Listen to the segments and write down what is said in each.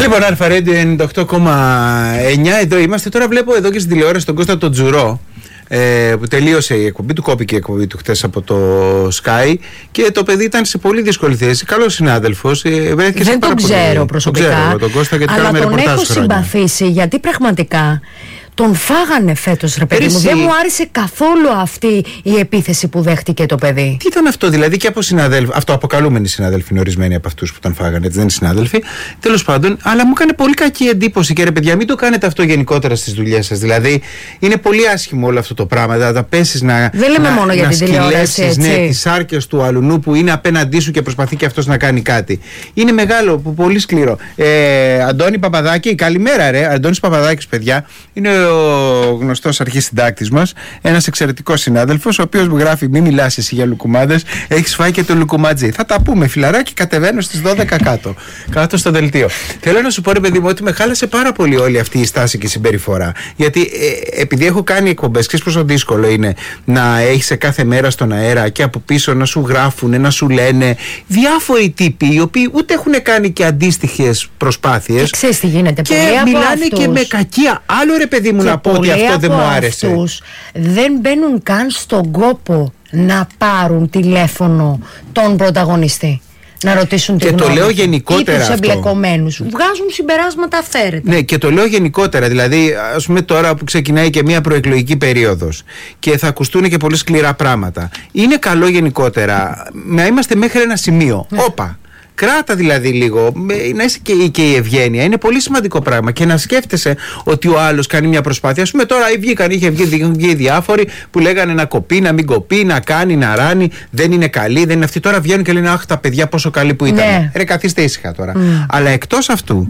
Λοιπόν, Αλφα-Radio 98,9. Εδώ είμαστε. Τώρα βλέπω εδώ και στην τηλεόραση τον Κώστα τον Τζουρό, που τελείωσε η εκπομπή του, κόπηκε η εκπομπή του χτες από το Sky και το παιδί ήταν σε πολύ δύσκολη θέση. Καλός συνάδελφος. Δεν τον ξέρω προσωπικά, τον ξέρω, τον Κώστα, γιατί αλλά τον έχω συμπαθήσει, γιατί πραγματικά τον φάγανε φέτος, ρε παιδί μου. Δεν μου άρεσε καθόλου αυτή η επίθεση που δέχτηκε το παιδί. Τι ήταν αυτό, δηλαδή, και από συναδέλφοι, αυτοαποκαλούμενοι συναδέλφοι, είναι ορισμένοι από αυτούς που τον φάγανε, έτσι δεν είναι συνάδελφοι. Τέλος πάντων, αλλά μου έκανε πολύ κακή εντύπωση και ρε παιδιά, μην το κάνετε αυτό γενικότερα στις δουλειές σας. Δηλαδή, είναι πολύ άσχημο όλο αυτό το πράγμα. Δηλαδή, να πέσεις να. Δεν λέμε μόνο για την τηλεόραση, έτσι. Ναι, τις άρκες του αλουνού που είναι απέναντί σου και προσπαθεί και αυτός να κάνει κάτι. Είναι μεγάλο, πολύ σκληρό. Αντώνη Παπαδάκη, καλημέρα, ρε. Αντώνης Παπαδάκης, παιδιά, είναι ο γνωστός αρχισυντάκτης μας, ένας εξαιρετικός συνάδελφος, ο οποίος μου γράφει: μη μιλάς εσύ για λουκουμάδες, έχεις φάει και το λουκουματζί. Θα τα πούμε, φιλαράκι, κατεβαίνω στις 12 κάτω στο δελτίο. Θέλω να σου πω, ρε παιδί μου, ότι με χάλασε πάρα πολύ όλη αυτή η στάση και η συμπεριφορά. Γιατί επειδή έχω κάνει εκπομπές, ξέρεις πόσο δύσκολο είναι να έχεις σε κάθε μέρα στον αέρα και από πίσω να σου γράφουν, να σου λένε διάφοροι τύποι, οι οποίοι ούτε έχουν κάνει και αντίστοιχες προσπάθειες. Και ξέρεις τι γίνεται, και μιλάνε και με κακία. Άλλο, ρε παιδί μου, να πω ότι αυτό δεν μου άρεσε. Αυτούς δεν μπαίνουν καν στον κόπο να πάρουν τηλέφωνο τον πρωταγωνιστή, να ρωτήσουν τη γνώμη. Και το λέω γενικότερα ή τους αυτό. εμπλεκομένους. Βγάζουν συμπεράσματα αυθαίρετα. Ναι, και το λέω γενικότερα. Δηλαδή, ας πούμε τώρα που ξεκινάει και μια προεκλογική περίοδος και θα ακουστούν και πολύ σκληρά πράγματα. Είναι καλό γενικότερα να είμαστε μέχρι ένα σημείο. Όπα. Κράτα δηλαδή λίγο, να είσαι και η ευγένεια. Είναι πολύ σημαντικό πράγμα. Και να σκέφτεσαι ότι ο άλλος κάνει μια προσπάθεια. Ας πούμε τώρα είχε βγει διάφοροι που λέγανε να κοπεί, να μην κοπεί, να κάνει, να ράνει. Δεν είναι καλή, δεν είναι αυτή. Τώρα βγαίνουν και λένε: αχ, τα παιδιά πόσο καλή που ήταν. Ναι. Ρε, καθίστε ήσυχα τώρα. Αλλά εκτός αυτού,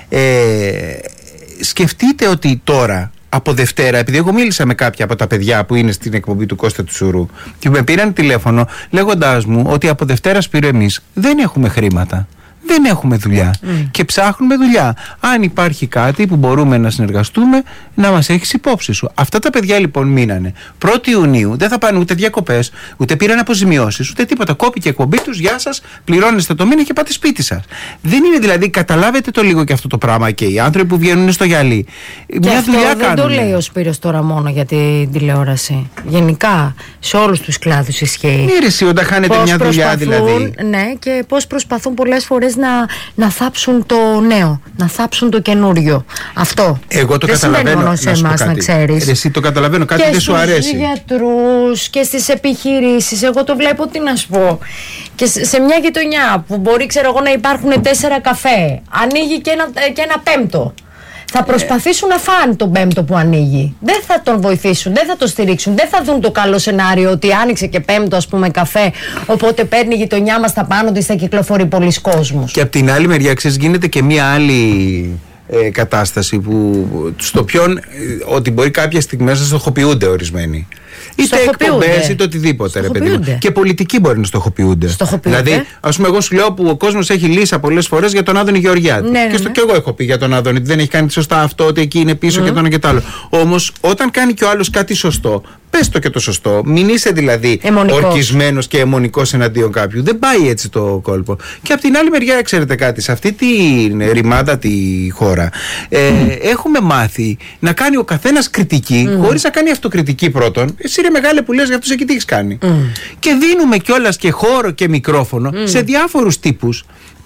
σκεφτείτε ότι τώρα, από Δευτέρα, επειδή εγώ μίλησα με κάποια από τα παιδιά που είναι στην εκπομπή του Κώστα του Σουρού και με πήραν τηλέφωνο λέγοντάς μου ότι από Δευτέρα Σπύρο εμείς δεν έχουμε χρήματα, δεν έχουμε δουλειά και ψάχνουμε δουλειά. Αν υπάρχει κάτι που μπορούμε να συνεργαστούμε, να μας έχεις υπόψη σου. Αυτά τα παιδιά λοιπόν μείνανε. 1η Ιουνίου δεν θα πάνε ούτε διακοπές, ούτε πήραν αποζημιώσεις, ούτε τίποτα. Κόπηκε η εκπομπή τους, γεια σας, πληρώνεστε το μήνα και πάτε σπίτι σας. Δεν είναι δηλαδή, καταλάβετε το λίγο και αυτό το πράγμα, και οι άνθρωποι που βγαίνουν στο γυαλί. Και μια αυτό δουλειά δεν κάνουν. το λέει ο Σπύρος τώρα μόνο για την τηλεόραση. Γενικά σε όλους τους κλάδους ισχύει. Ναι, ρε, εσύ, όταν χάνετε μια δουλειά δηλαδή. Ναι, και πώς προσπαθούν πολλές φορές να θάψουν το νέο, να θάψουν το καινούριο. Αυτό. Εγώ το δεν καταλαβαίνω. Μόνο σε εμάς, να ξέρεις. Εσύ το καταλαβαίνω, κάτι δεν σου αρέσει. Και στους γιατρούς και στις επιχειρήσεις. Εγώ το βλέπω, τι να σου πω. Και σε μια γειτονιά που μπορεί, ξέρω εγώ, να υπάρχουν 4 καφέ, ανοίγει και ένα πέμπτο. Θα προσπαθήσουν να φάνε τον πέμπτο που ανοίγει. Δεν θα τον βοηθήσουν, δεν θα τον στηρίξουν, δεν θα δουν το καλό σενάριο ότι άνοιξε και πέμπτο, ας πούμε, καφέ. Οπότε παίρνει η γειτονιά μας τα πάνω της, θα κυκλοφορεί πολλοί κόσμος. Και από την άλλη μεριά, ξέρεις, γίνεται και μία άλλη κατάσταση που στο ποιον ότι μπορεί κάποιες στιγμές να στοχοποιούνται ορισμένοι. Είτε εκπομπές είτε οτιδήποτε, ρε παιδί μου. Και πολιτικοί μπορεί να στοχοποιούνται. Δηλαδή, ας πούμε, εγώ σου λέω που ο κόσμος έχει λύσει πολλές φορές για τον Άδωνη Γεωργιάδη. Ναι, και εγώ έχω πει για τον Άδωνη ότι δεν έχει κάνει σωστά αυτό, ότι εκεί είναι πίσω και το ένα και το άλλο. Όμως, όταν κάνει κι ο άλλος κάτι σωστό, πες το και το σωστό. Μην είσαι δηλαδή ορκισμένος και αιμονικός εναντίον κάποιου. Δεν πάει έτσι το κόλπο. Και από την άλλη μεριά, ξέρετε κάτι, σε αυτή τη ρημάδα τη χώρα έχουμε μάθει να κάνει ο καθένας κριτική χωρίς να κάνει αυτοκριτική πρώτον. Εσύ ρε μεγάλε που λες για αυτούς εκεί τι έχεις κάνει. Και δίνουμε κιόλας και χώρο και μικρόφωνο σε διάφορους τύπους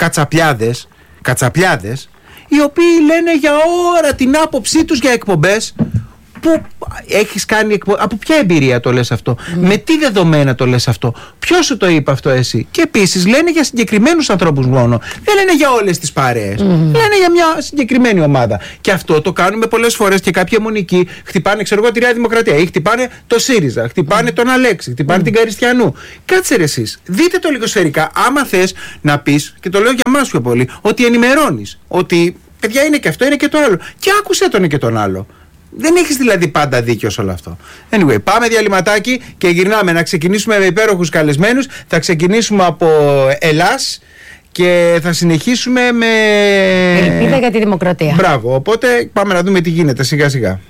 κατσαπλιάδες, οι οποίοι λένε για ώρα την άποψή τους για εκπομπές. Που έχεις κάνει από ποια εμπειρία το λες αυτό, με τι δεδομένα το λες αυτό, ποιος σου το είπε αυτό εσύ. Και επίσης λένε για συγκεκριμένους ανθρώπους μόνο, δεν λένε για όλες τις παρέες, λένε για μια συγκεκριμένη ομάδα. Και αυτό το κάνουμε πολλές φορές και κάποιοι αιμονικοί χτυπάνε, ξέρω εγώ, τη Νέα Δημοκρατία ή χτυπάνε το ΣΥΡΙΖΑ, χτυπάνε τον Αλέξη, χτυπάνε την Καριστιανού. Κάτσε ρε εσείς, δείτε το λίγο σφαιρικά. Άμα θες να πεις, και το λέω για μας πιο πολύ, ότι ενημερώνεις, ότι παιδιά είναι και αυτό, είναι και το άλλο, και άκουσε τον και τον άλλο. Δεν έχεις δηλαδή πάντα δίκιο σε όλο αυτό. Anyway, πάμε διαλυματάκι και γυρνάμε να ξεκινήσουμε με υπέροχους καλεσμένους. Θα ξεκινήσουμε από Ελλάς και θα συνεχίσουμε με ελπίδα για τη δημοκρατία. Μπράβο, οπότε πάμε να δούμε τι γίνεται σιγά σιγά.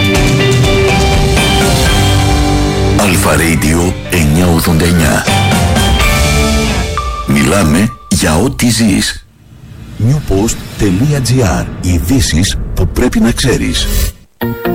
Αλφα Radio 989. Μιλάμε για ό,τι ζεις. newpost.gr. Ειδήσεις που πρέπει να ξέρεις.